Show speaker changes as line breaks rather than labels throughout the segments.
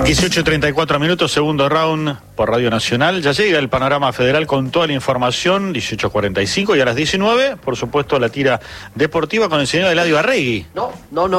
18:34, segundo round por Radio Nacional. Ya llega el panorama federal con toda la información, 18:45, y a las 19, por supuesto, la tira deportiva con el señor Eladio Arregui.
No.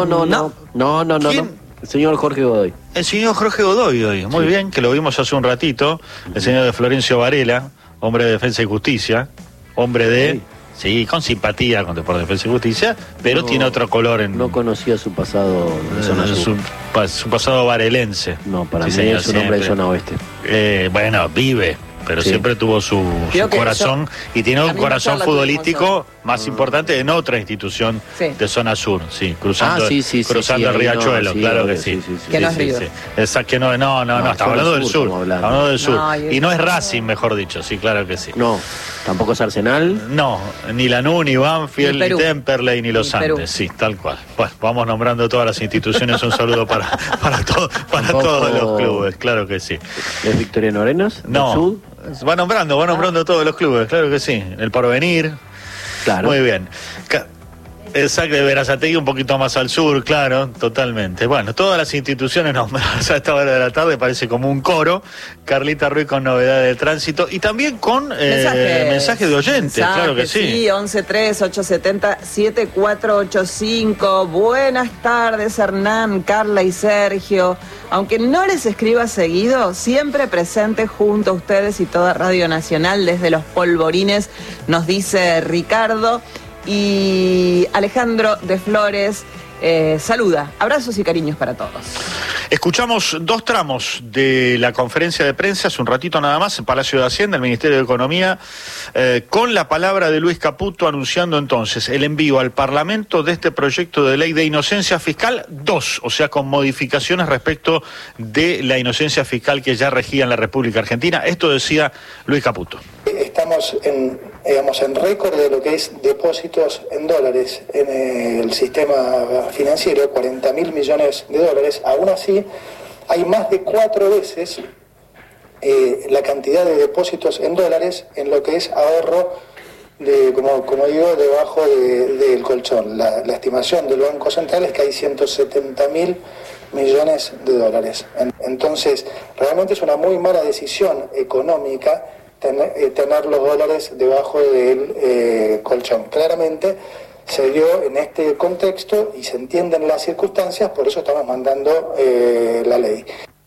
El señor Jorge Godoy.
El señor Jorge Godoy hoy, muy bien, que lo vimos hace un ratito. El señor de Florencio Varela, hombre de Defensa y Justicia, hombre de... Sí, con simpatía con Deportes, Defensa y Justicia, pero tiene otro color en...
No conocía su pasado de zona sur.
Su pasado varelense.
No, para mí es un hombre de zona oeste.
Bueno, vive, pero siempre tuvo su corazón, y tiene un corazón futbolístico más importante en otra institución de zona sur, cruzando el Riachuelo, claro que sí.
Que no es River.
Exacto, que no, está hablando del sur. Hablando del sur. Y no es Racing, mejor dicho, sí, claro que sí.
No, tampoco es Arsenal.
No, ni Lanús, ni Banfield, ni Temperley, ni Los Andes, sí, tal cual. Bueno, vamos nombrando todas las instituciones, un saludo para todos los clubes, claro que sí.
¿Es Victoriano Arenas?
No.
¿Sud?
Va nombrando todos los clubes, claro que sí. El Porvenir.
Claro.
Muy bien. Exacto, de Verazategui un poquito más al sur, claro, totalmente. Bueno, todas las instituciones nombradas a esta hora de la tarde, parece como un coro. Carlita Ruiz con novedades de tránsito y también con mensajes de oyentes, claro que sí.
Sí, 1138707485. Buenas tardes, Hernán, Carla y Sergio. Aunque no les escriba seguido, siempre presente junto a ustedes y toda Radio Nacional desde los polvorines, nos dice Ricardo. Y Alejandro de Flores saluda. Abrazos y cariños para todos.
Escuchamos dos tramos de la conferencia de prensa hace un ratito nada más en Palacio de Hacienda, el Ministerio de Economía, con la palabra de Luis Caputo anunciando entonces el envío al Parlamento de este proyecto de ley de inocencia fiscal 2, o sea, con modificaciones respecto de la inocencia fiscal que ya regía en la República Argentina. Esto decía Luis Caputo.
Estamos en récord de lo que es depósitos en dólares en el sistema financiero, 40.000 millones de dólares. Aún así, hay más de 4 veces la cantidad de depósitos en dólares en lo que es ahorro, como digo, debajo del colchón. La estimación del Banco Central es que hay 170.000 millones de dólares. Entonces, realmente es una muy mala decisión económica tener los dólares debajo del colchón. Claramente se dio en este contexto y se entienden las circunstancias, por eso estamos mandando la ley.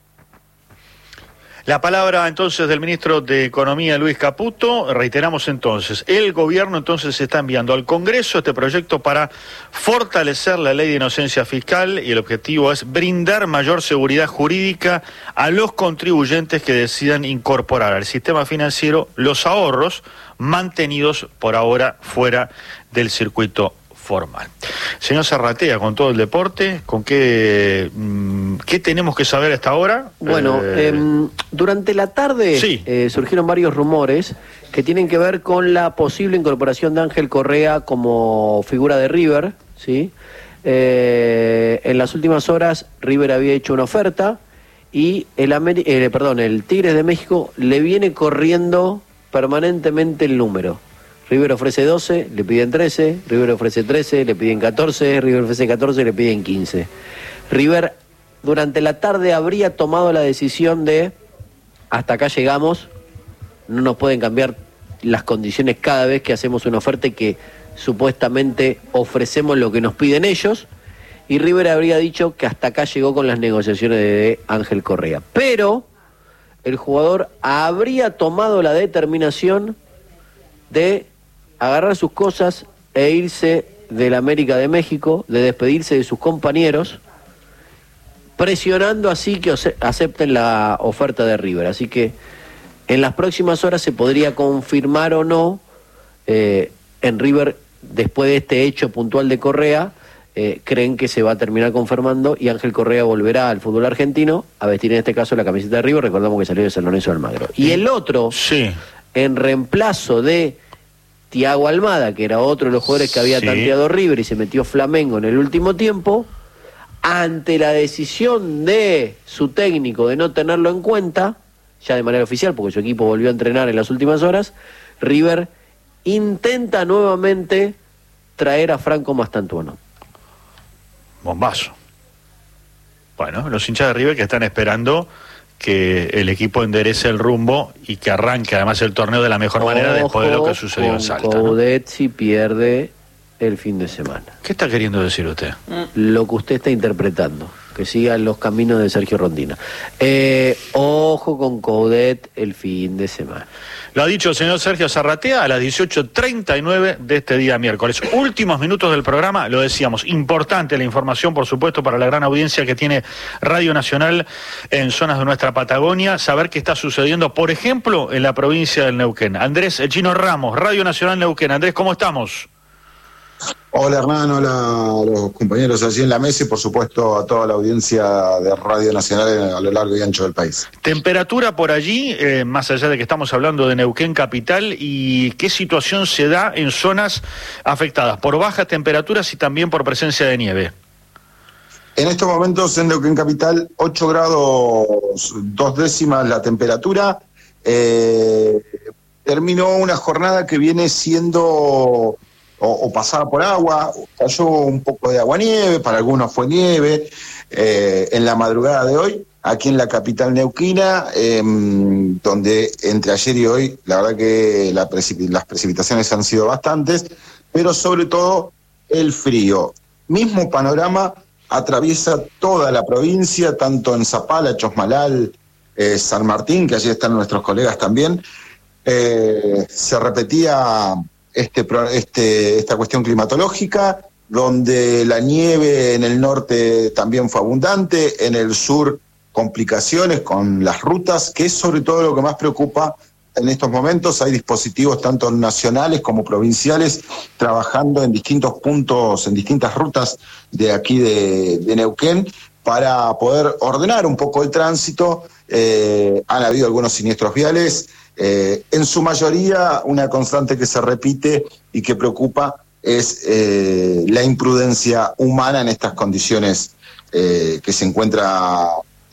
La palabra entonces del ministro de Economía, Luis Caputo. Reiteramos entonces, el gobierno entonces está enviando al Congreso este proyecto para fortalecer la ley de inocencia fiscal, y el objetivo es brindar mayor seguridad jurídica a los contribuyentes que decidan incorporar al sistema financiero los ahorros mantenidos por ahora fuera del circuito formal. Señor Zarratea, con todo el deporte, ¿con qué tenemos que saber hasta ahora?
Bueno, durante la tarde surgieron varios rumores que tienen que ver con la posible incorporación de Ángel Correa como figura de River, ¿sí? En las últimas horas River había hecho una oferta y el Tigres de México le viene corriendo permanentemente el número. River ofrece 12, le piden 13, River ofrece 13, le piden 14, River ofrece 14, le piden 15. River durante la tarde habría tomado la decisión de hasta acá llegamos, no nos pueden cambiar las condiciones cada vez que hacemos una oferta y que supuestamente ofrecemos lo que nos piden ellos, y River habría dicho que hasta acá llegó con las negociaciones de Ángel Correa. Pero el jugador habría tomado la determinación de agarrar sus cosas e irse del América de México, de despedirse de sus compañeros, presionando así que acepten la oferta de River. Así que en las próximas horas se podría confirmar o no en River, después de este hecho puntual de Correa, creen que se va a terminar confirmando y Ángel Correa volverá al fútbol argentino a vestir en este caso la camiseta de River. Recordamos que salió de San Lorenzo de Almagro. Y el otro, en reemplazo de Thiago Almada, que era otro de los jugadores que había tanteado River y se metió Flamengo en el último tiempo, ante la decisión de su técnico de no tenerlo en cuenta, ya de manera oficial, porque su equipo volvió a entrenar en las últimas horas, River intenta nuevamente traer a Franco Mastantuono.
Bombazo. Bueno, los hinchas de River que están esperando que el equipo enderece el rumbo y que arranque además el torneo de la mejor manera después de lo que sucedió en Salta.
Coudet si pierde el fin de semana.
¿Qué está queriendo decir usted?
Lo que usted está interpretando, que sigan los caminos de Sergio Rondina. Ojo con Coudet el fin de semana.
Lo ha dicho el señor Sergio Zarratea a las 18:39 de este día miércoles. Últimos minutos del programa, lo decíamos, importante la información, por supuesto, para la gran audiencia que tiene Radio Nacional en zonas de nuestra Patagonia, saber qué está sucediendo, por ejemplo, en la provincia del Neuquén. Andrés El Chino Ramos, Radio Nacional Neuquén. Andrés, ¿cómo estamos?
Hola Hernán, hola a los compañeros allí en la mesa y por supuesto a toda la audiencia de Radio Nacional a lo largo y ancho del país.
Temperatura por allí, más allá de que estamos hablando de Neuquén capital, y qué situación se da en zonas afectadas por bajas temperaturas y también por presencia de nieve.
En estos momentos en Neuquén capital 8 grados 2 décimas la temperatura. Terminó una jornada que viene siendo o pasada por agua, cayó un poco de agua-nieve, para algunos fue nieve, en la madrugada de hoy, aquí en la capital neuquina, donde entre ayer y hoy, la verdad que las precipitaciones han sido bastantes, pero sobre todo el frío. Mismo panorama atraviesa toda la provincia, tanto en Zapala, Chosmalal, San Martín, que allí están nuestros colegas también. Se repetía esta cuestión climatológica, donde la nieve en el norte también fue abundante, en el sur complicaciones con las rutas, que es sobre todo lo que más preocupa en estos momentos. Hay dispositivos tanto nacionales como provinciales trabajando en distintos puntos, en distintas rutas de aquí de Neuquén, para poder ordenar un poco el tránsito. Han habido algunos siniestros viales. En su mayoría, una constante que se repite y que preocupa es la imprudencia humana en estas condiciones que se encuentran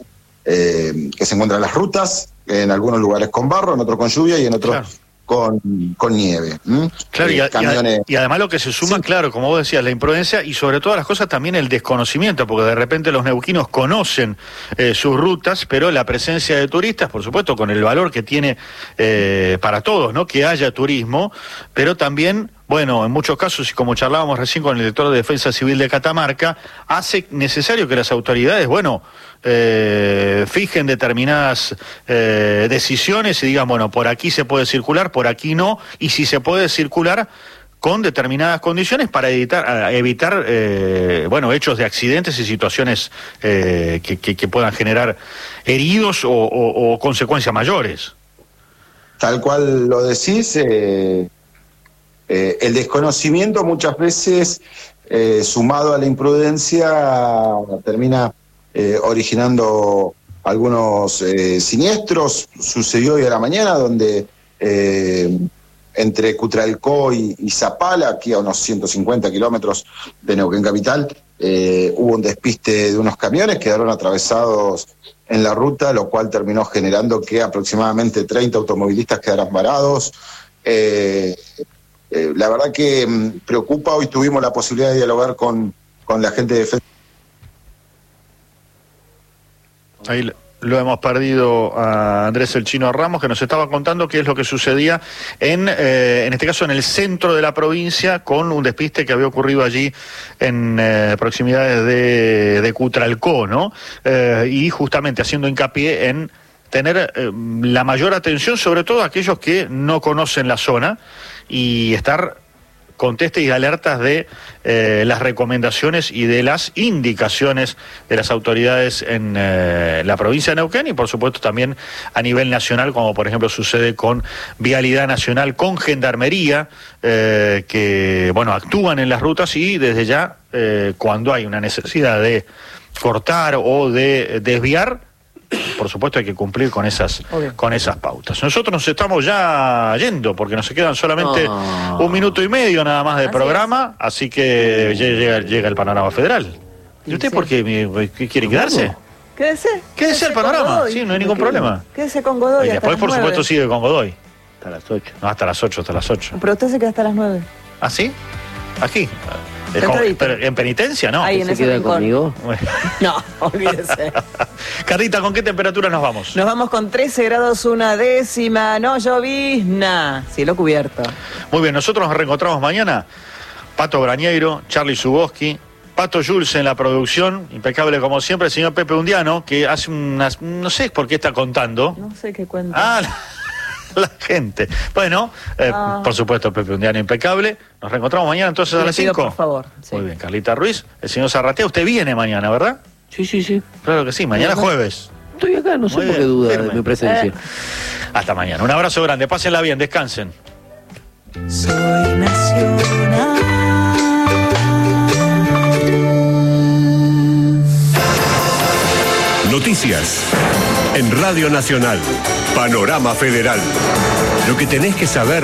las rutas, en algunos lugares con barro, en otros con lluvia y en otros con nieve.
Claro, y además lo que se suma, sí, claro, como vos decías, la imprudencia y sobre todas las cosas también el desconocimiento, porque de repente los neuquinos conocen sus rutas, pero la presencia de turistas, por supuesto, con el valor que tiene para todos, ¿no? Que haya turismo, pero también, bueno, en muchos casos, y como charlábamos recién con el director de Defensa Civil de Catamarca, hace necesario que las autoridades, bueno, fijen determinadas decisiones y digan, bueno, por aquí se puede circular, por aquí no, y si se puede circular con determinadas condiciones para evitar bueno, hechos de accidentes y situaciones que puedan generar heridos o consecuencias mayores.
Tal cual lo decís, el desconocimiento muchas veces, sumado a la imprudencia, termina originando algunos siniestros. Sucedió hoy a la mañana, donde entre Cutralcó y Zapala, aquí a unos 150 kilómetros de Neuquén capital, hubo un despiste de unos camiones, quedaron atravesados en la ruta, lo cual terminó generando que aproximadamente 30 automovilistas quedaran varados. La verdad que preocupa. Hoy tuvimos la posibilidad de dialogar con la gente de defensa.
Ahí lo hemos perdido a Andrés El Chino Ramos, que nos estaba contando qué es lo que sucedía en este caso en el centro de la provincia, con un despiste que había ocurrido allí en proximidades de Cutralcó, ¿no? Y justamente haciendo hincapié en tener la mayor atención, sobre todo a aquellos que no conocen la zona, y estar contestes y alertas de las recomendaciones y de las indicaciones de las autoridades en la provincia de Neuquén y por supuesto también a nivel nacional, como por ejemplo sucede con Vialidad Nacional, con Gendarmería, que bueno, actúan en las rutas y desde ya cuando hay una necesidad de cortar o de desviar, por supuesto hay que cumplir con esas pautas. Nosotros nos estamos ya yendo porque nos quedan solamente 1 minuto y medio nada más de programa, así que llega el panorama federal. ¿Y usted por qué quiere quedarse? Quédese el panorama, sí, no hay ningún problema.
Quédese con Godoy.
Y después, por supuesto, sigue con Godoy.
Hasta las 8.
No, hasta las 8.
Pero usted se queda hasta las 9.
¿Ah, sí? Aquí. Pero en penitencia, ¿no?
Ahí en ese rincón.
Conmigo?
No, olvídese.
Carlita, ¿con qué temperatura nos vamos?
Nos vamos con 13 grados 1/10, no llovizna, cielo cubierto.
Muy bien, nosotros nos reencontramos mañana. Pato Brañeiro, Charlie Zuboski, Pato Jules en la producción, impecable como siempre, el señor Pepe Undiano, que hace unas... no sé por qué está contando.
No sé qué cuenta.
La gente. Bueno, por supuesto, Pepe Undiano impecable. Nos reencontramos mañana entonces a las 5.
Por favor. Sí.
Muy bien, Carlita Ruiz, el señor Zarratea, usted viene mañana, ¿verdad?
Sí.
Claro que sí, mañana jueves.
Estoy acá, no sé por qué duda de mi presencia.
Hasta mañana. Un abrazo grande, pásenla bien, descansen.
Soy nacional.
Noticias en Radio Nacional. Panorama Federal. Lo que tenés que saber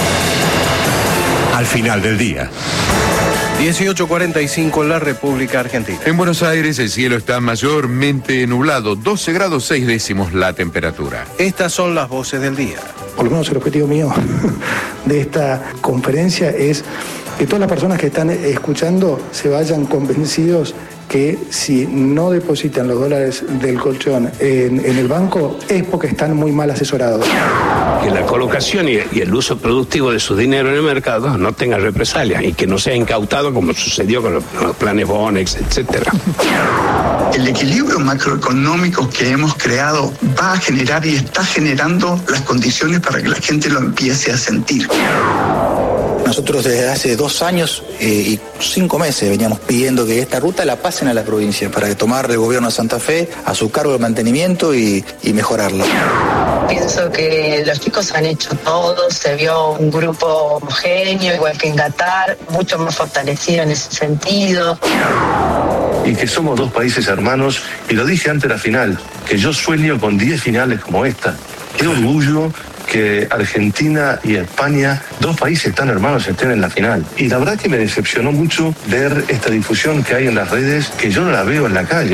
al final del día.
18:45 en la República Argentina.
En Buenos Aires el cielo está mayormente nublado, 12 grados 6 décimos la temperatura.
Estas son las voces del día.
Por lo menos el objetivo mío de esta conferencia es que todas las personas que están escuchando se vayan convencidos que si no depositan los dólares del colchón en el banco es porque están muy mal asesorados.
Que la colocación y el uso productivo de su dinero en el mercado no tenga represalias y que no sea incautado como sucedió con los planes Bonex, etcétera.
El equilibrio macroeconómico que hemos creado va a generar y está generando las condiciones para que la gente lo empiece a sentir.
Nosotros desde hace 2 años y 5 meses veníamos pidiendo que esta ruta la pasen a la provincia para tomar el gobierno de Santa Fe a su cargo el mantenimiento y mejorarla.
Pienso que los chicos han hecho todo, se vio un grupo homogéneo, igual que en Qatar, mucho más fortalecido en ese sentido.
Y que somos 2 países hermanos, y lo dije antes de la final, que yo sueño con 10 finales como esta. Qué orgullo que Argentina y España, 2 países tan hermanos, estén en la final. Y la verdad que me decepcionó mucho ver esta difusión que hay en las redes, que yo no la veo en la calle.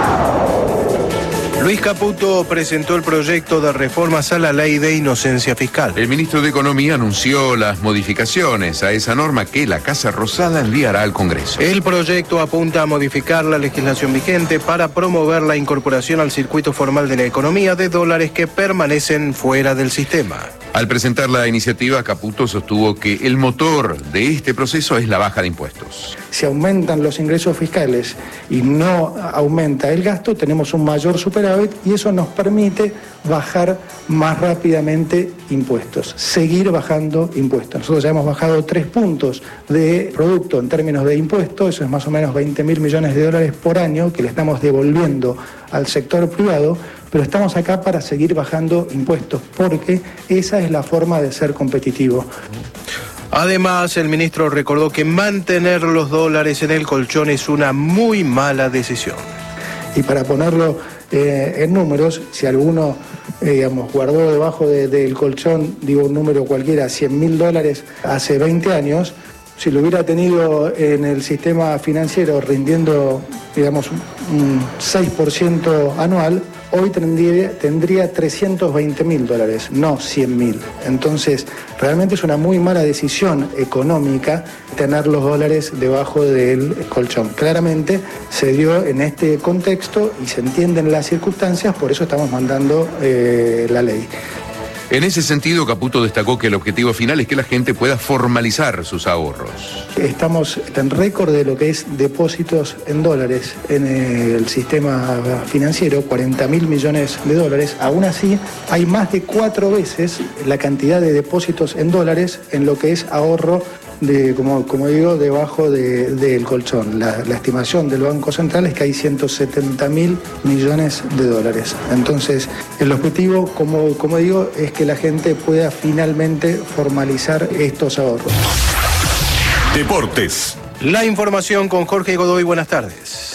Luis Caputo presentó el proyecto de reformas a la ley de inocencia fiscal.
El ministro de Economía anunció las modificaciones a esa norma que la Casa Rosada enviará al Congreso.
El proyecto apunta a modificar la legislación vigente para promover la incorporación al circuito formal de la economía de dólares que permanecen fuera del sistema.
Al presentar la iniciativa, Caputo sostuvo que el motor de este proceso es la baja de impuestos.
Si aumentan los ingresos fiscales y no aumenta el gasto, tenemos un mayor superávit y eso nos permite bajar más rápidamente impuestos, seguir bajando impuestos. Nosotros ya hemos bajado 3 puntos de producto en términos de impuestos, eso es más o menos 20.000 millones de dólares por año que le estamos devolviendo al sector privado, pero estamos acá para seguir bajando impuestos porque esa es la forma de ser competitivo.
Además, el ministro recordó que mantener los dólares en el colchón es una muy mala decisión.
Y para ponerlo en números, si alguno guardó debajo del colchón, digo un número cualquiera, $100.000 hace 20 años, si lo hubiera tenido en el sistema financiero rindiendo, un 6% anual, hoy tendría $320.000, no 100.000. Entonces, realmente es una muy mala decisión económica tener los dólares debajo del colchón. Claramente se dio en este contexto y se entienden las circunstancias, por eso estamos mandando la ley.
En ese sentido, Caputo destacó que el objetivo final es que la gente pueda formalizar sus ahorros.
Estamos en récord de lo que es depósitos en dólares en el sistema financiero, 40.000 millones de dólares. Aún así, hay más de 4 veces la cantidad de depósitos en dólares en lo que es ahorro como digo, debajo del colchón. La estimación del Banco Central es que hay 170.000 millones de dólares. Entonces, el objetivo, como digo, es que la gente pueda finalmente formalizar estos ahorros.
Deportes.
La información con Jorge Godoy, buenas tardes.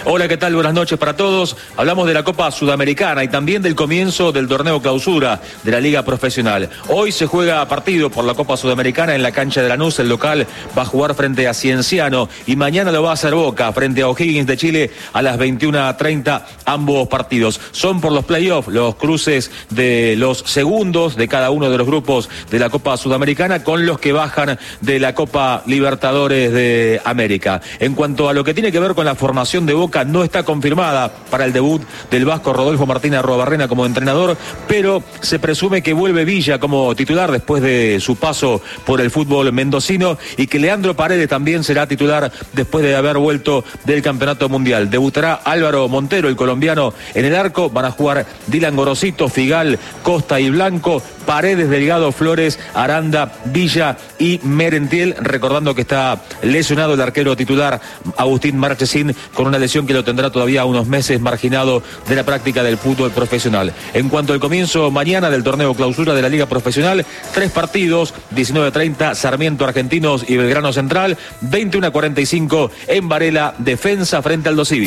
Hola, ¿qué tal? Buenas noches para todos. Hablamos de la Copa Sudamericana y también del comienzo del torneo clausura de la Liga Profesional. Hoy se juega partido por la Copa Sudamericana en la cancha de Lanús. El local va a jugar frente a Cienciano y mañana lo va a hacer Boca frente a O'Higgins de Chile a las 21:30. Ambos partidos son por los playoffs, los cruces de los segundos de cada uno de los grupos de la Copa Sudamericana con los que bajan de la Copa Libertadores de América. En cuanto a lo que tiene que ver con la formación de Boca, no está confirmada para el debut del vasco Rodolfo Martín Arruabarrena como entrenador, pero se presume que vuelve Villa como titular después de su paso por el fútbol mendocino y que Leandro Paredes también será titular después de haber vuelto del Campeonato Mundial. Debutará Álvaro Montero, el colombiano, en el arco. Van a jugar Dylan Gorosito, Figal, Costa y Blanco, Paredes, Delgado, Flores, Aranda, Villa y Merentiel, recordando que está lesionado el arquero titular Agustín Marchesín con una lesión que lo tendrá todavía unos meses marginado de la práctica del fútbol profesional. En cuanto al comienzo mañana del torneo clausura de la Liga Profesional, 3 partidos, 19:30 Sarmiento Argentinos y Belgrano Central, 21:45 en Varela, Defensa frente al Dosivi.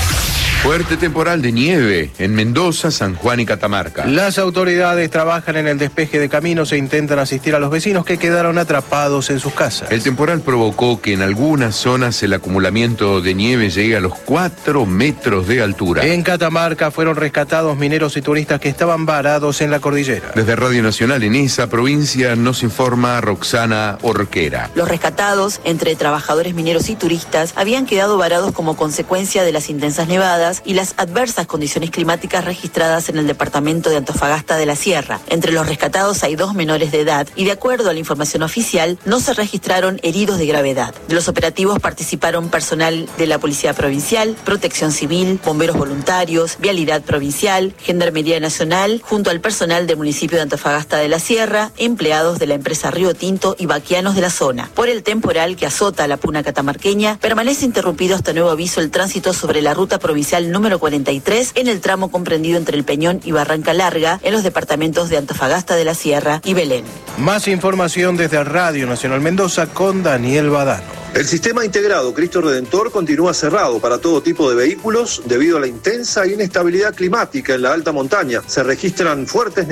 Fuerte temporal de nieve en Mendoza, San Juan y Catamarca.
Las autoridades trabajan en el despeje de caminos e intentan asistir a los vecinos que quedaron atrapados en sus casas.
El temporal provocó que en algunas zonas el acumulamiento de nieve llegue a los 4 metros de altura.
En Catamarca fueron rescatados mineros y turistas que estaban varados en la cordillera.
Desde Radio Nacional en esa provincia nos informa Roxana Orquera.
Los rescatados, entre trabajadores mineros y turistas, habían quedado varados como consecuencia de las intensas nevadas y las adversas condiciones climáticas registradas en el departamento de Antofagasta de la Sierra. Entre los rescatados hay 2 menores de edad y, de acuerdo a la información oficial, no se registraron heridos de gravedad. De los operativos participaron personal de la Policía Provincial, Protección Civil, Bomberos Voluntarios, Vialidad Provincial, Gendarmería Nacional, junto al personal del municipio de Antofagasta de la Sierra, empleados de la empresa Río Tinto y vaquianos de la zona. Por el temporal que azota a la puna catamarqueña, permanece interrumpido hasta nuevo aviso el tránsito sobre la ruta provincial número 43 en el tramo comprendido entre El Peñón y Barranca Larga en los departamentos de Antofagasta de la Sierra y Belén.
Más información desde Radio Nacional Mendoza con Daniel Badano.
El sistema integrado Cristo Redentor continúa cerrado para todo tipo de vehículos debido a la intensa inestabilidad climática en la alta montaña. Se registran fuertes